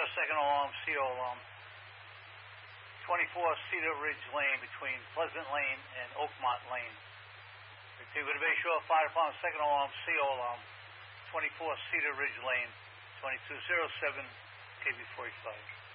second alarm, CO alarm. 24 Cedar Ridge Lane between Pleasant Lane and Oakmont Lane. Repeat with the Bay Shore Fire Department, second alarm, CO alarm. 24 Cedar Ridge Lane, 2207 KB45.